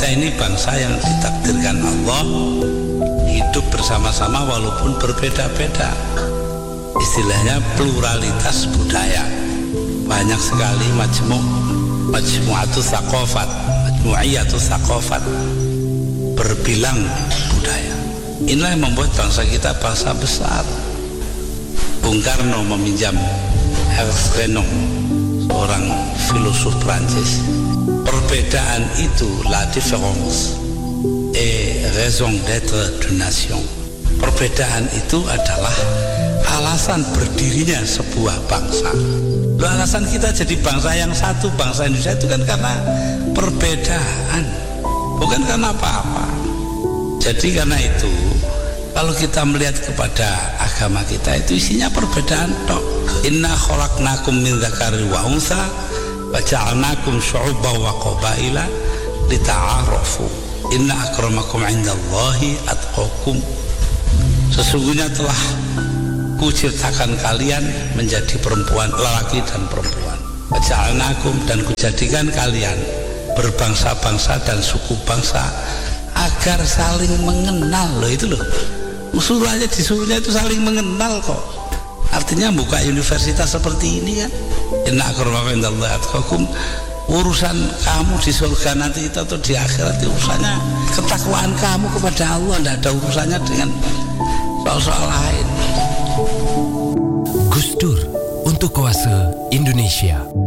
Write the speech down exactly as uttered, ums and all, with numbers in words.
kita ini bangsa yang ditakdirkan Allah hidup bersama-sama walaupun berbeda-beda. Istilahnya pluralitas budaya. Banyak sekali majmu' majmu'atus tsaqafat, majmu'iyatus tsaqafat, berbilang budaya. Inilah yang membuat bangsa kita bangsa besar. Bung Karno meminjam Ernst Renan, seorang filosof Prancis. Perbedaan itu la différence et raison d'être d'une nation. Perbedaan itu adalah alasan berdirinya sebuah bangsa. Loh, alasan kita jadi bangsa yang satu, bangsa Indonesia itu kan karena perbedaan, bukan karena apa-apa. Jadi karena itu kalau kita melihat kepada agama kita itu isinya perbedaan tok. Inna khalaqnakum min dzakarin wa untha wa ja'alnakum syu'uban wa qabaila lita'arafu. Inna akramakum 'indallahi atqakum. Sesungguhnya telah kuciptakan kalian menjadi perempuan, lelaki dan perempuan. Wa ja'alnakum, dan kujadikan kalian berbangsa-bangsa dan suku bangsa agar saling mengenal. Loh itu loh, suruh aja disuruhnya itu saling mengenal kok. Artinya buka universitas seperti ini kan. Inna akramakum indallahi atqakum. Urusan kamu di surga nanti itu atau di akhirat itu urusannya ketakwaan kamu kepada Allah, tidak ada urusannya dengan soal-soal lain. Gus Dur untuk Oase Indonesia.